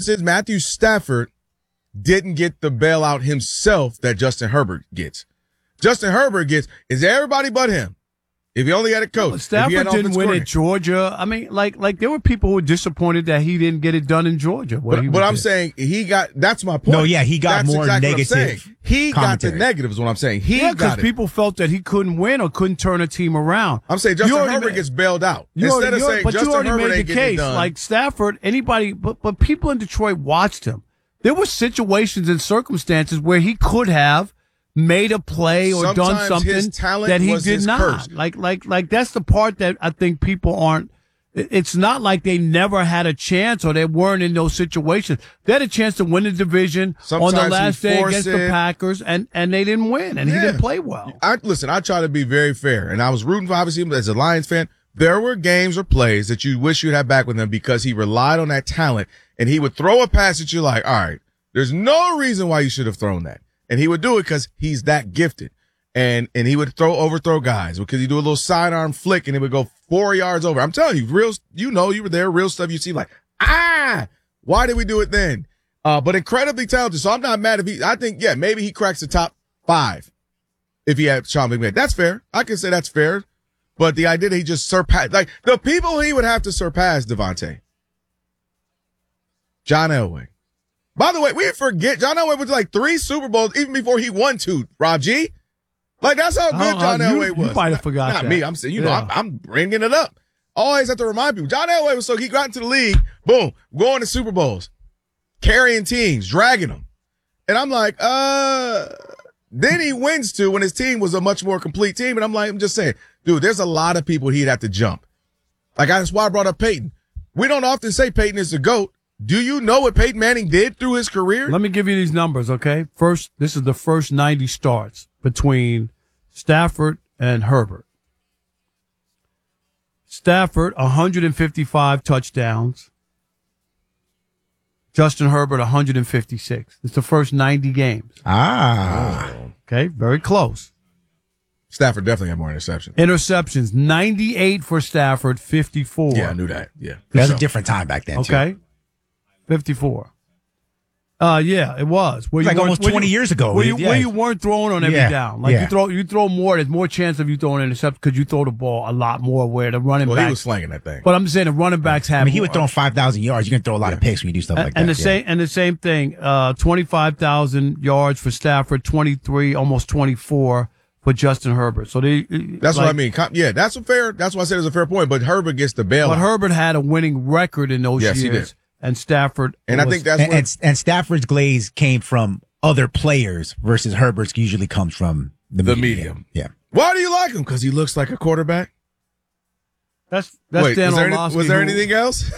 difference is Matthew Stafford didn't get the bailout himself that Justin Herbert gets. Justin Herbert is everybody but him. If he only had a coach. Well, Stafford didn't win at Georgia. I mean, like there were people who were disappointed that he didn't get it done in Georgia. But I'm saying that's my point. No, yeah, he got more exactly negative. He got the negative is what I'm saying. Because people felt that he couldn't win or couldn't turn a team around. I'm saying Justin Herbert gets bailed out. Instead of saying Justin Herbert ain't getting it done. Like Stafford, but people in Detroit watched him. There were situations and circumstances where he could have made a play or done something that he did not. Curse. Like that's the part that I think people aren't. It's not like they never had a chance or they weren't in those situations. They had a chance to win the division on the last day against the Packers, and they didn't win, and he didn't play well. I try to be very fair, and I was rooting for, obviously, as a Lions fan. There were games or plays that you wish you'd have back with him because he relied on that talent, and he would throw a pass that you're like, all right, there's no reason why you should have thrown that. And he would do it because he's that gifted. And he would overthrow guys because he'd do a little sidearm flick and it would go 4 yards over. I'm telling you, you were there, real stuff you see like, why did we do it then? But incredibly talented. So I'm not mad I think, maybe he cracks the top 5 if he had Sean McVay. That's fair. I can say that's fair. But the idea that he just surpassed, like the people he would have to surpass, Devontae. John Elway. By the way, we forget John Elway was like 3 Super Bowls even before he won 2. Rob G, like that's how good John Elway was. You might have forgot not that. Me. I'm saying, I'm bringing it up. Always have to remind people. John Elway was he got into the league, boom, going to Super Bowls, carrying teams, dragging them, and I'm like, then he wins 2 when his team was a much more complete team, and I'm just saying, dude, there's a lot of people he'd have to jump. Like that's why I brought up Peyton. We don't often say Peyton is the GOAT. Do you know what Peyton Manning did through his career? Let me give you these numbers, okay? First, this is the first 90 starts between Stafford and Herbert. Stafford, 155 touchdowns. Justin Herbert, 156. It's the first 90 games. Okay, very close. Stafford definitely had more interceptions. Interceptions, 98 for Stafford, 54. Yeah, I knew that. Yeah. That was a different time back then, okay. too. 54. Yeah, it was. Like almost 20 years ago. Where you weren't throwing on every down. Like you throw more, there's more chance of you throwing an interception because you throw the ball a lot more where the running back. He was slanging that thing. But I'm just saying the running backs have. He would throw 5,000 yards. You can throw a lot of picks when you do stuff like that. And the same thing, 25,000 yards for Stafford, 23, almost 24 for Justin Herbert. So that's what I mean. Yeah, that's why I said it's a fair point. But Herbert gets the bailout. But Herbert had a winning record in those years. He did. And Stafford. And I think that's and Stafford's glaze came from other players versus Herbert's usually comes from the medium. Yeah. Why do you like him? Because he looks like a quarterback? That's Wait, Dan was there anything else?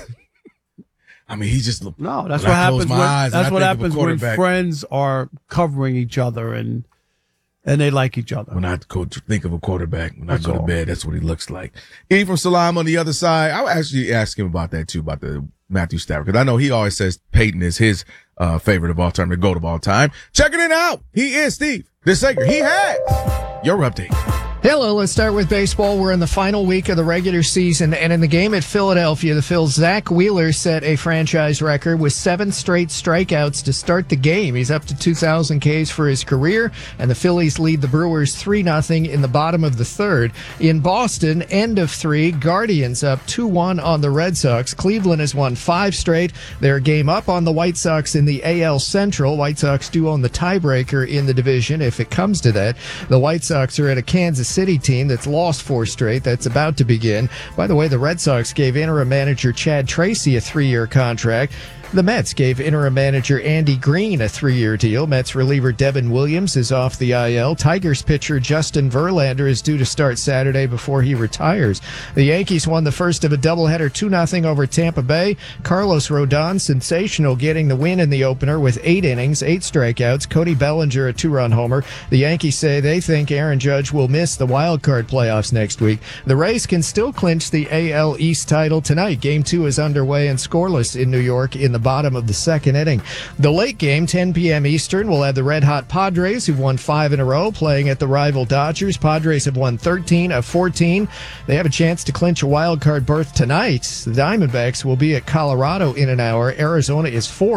I mean, he just looked. No, that's what happens. That's what happens when friends are covering each other and they like each other. When I think of a quarterback, when I go to bed, that's what he looks like. E from Salam on the other side. I would actually ask him about that too, about the Matthew Stafford, because I know he always says Peyton is his favorite of all time, the GOAT of all time. Checking it out. He is Steve DeSager. He has your update. Hello, let's start with baseball. We're in the final week of the regular season, and in the game at Philadelphia, the Phil's Zach Wheeler set a franchise record with 7 straight strikeouts to start the game. He's up to 2,000 Ks for his career, and the Phillies lead the Brewers 3-0 in the bottom of the 3rd. In Boston, end of 3, Guardians up 2-1 on the Red Sox. Cleveland has won 5 straight. They're game up on the White Sox in the AL Central. White Sox do own the tiebreaker in the division if it comes to that. The White Sox are at a Kansas City team that's lost 4 straight. That's about to begin. By the way, the Red Sox gave interim manager Chad Tracy a 3-year contract. The Mets gave interim manager Andy Green a 3-year deal. Mets reliever Devin Williams is off the IL. Tigers pitcher Justin Verlander is due to start Saturday before he retires. The Yankees won the first of a doubleheader 2-0 over Tampa Bay. Carlos Rodon, sensational, getting the win in the opener with 8 innings, 8 strikeouts. Cody Bellinger, a 2-run homer. The Yankees say they think Aaron Judge will miss the wild card playoffs next week. The Rays can still clinch the AL East title tonight. Game 2 is underway and scoreless in New York in the bottom of the 2nd inning. The late game, 10 p.m. Eastern, will have the red-hot Padres, who've won 5 in a row, playing at the rival Dodgers. Padres have won 13 of 14. They have a chance to clinch a wild card berth tonight. The Diamondbacks will be at Colorado in an hour. Arizona is 4